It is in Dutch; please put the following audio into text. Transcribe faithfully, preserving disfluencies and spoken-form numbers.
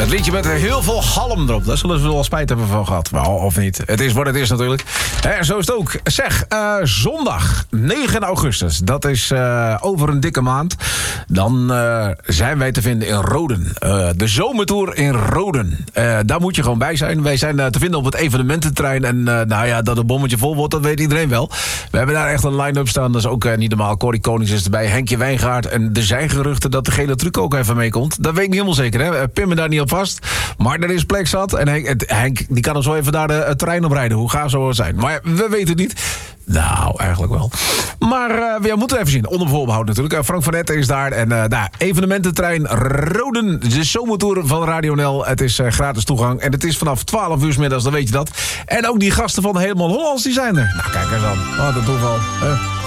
Het liedje met heel veel galm erop. Daar zullen ze wel spijt hebben van gehad. Maar, of niet. Het is wat het is natuurlijk. En zo is het ook. Zeg, uh, zondag negen augustus. Dat is uh, over een dikke maand. Dan uh, zijn wij te vinden in Roden. Uh, de zomertour in Roden. Uh, daar moet je gewoon bij zijn. Wij zijn uh, te vinden op het evenemententerrein. En uh, nou ja, dat het bommetje vol wordt, dat weet iedereen wel. We hebben daar echt een line-up staan. Dat is ook uh, niet normaal. Corrie Konings is erbij. Henkje Wijngaard. En er zijn geruchten dat de gele truc ook even meekomt. Dat weet ik niet helemaal zeker. Hè? Pin me daar niet op vast. Maar er is plek zat. En Henk, Henk die kan er zo even daar de, het terrein op rijden. Hoe gaaf zou het zijn? Maar we weten het niet. Nou, eigenlijk wel. Maar uh, we moeten even zien. Onder voorbehoud natuurlijk. Uh, Frank van Etten is daar. En uh, nou, evenemententrein Roden. De zomertour van Radio N L. Het is uh, gratis toegang. En het is vanaf twaalf uur 's middags, dan weet je dat. En ook die gasten van Helemaal Hollands, die zijn er. Nou, kijk eens aan. Wat een toeval. Uh.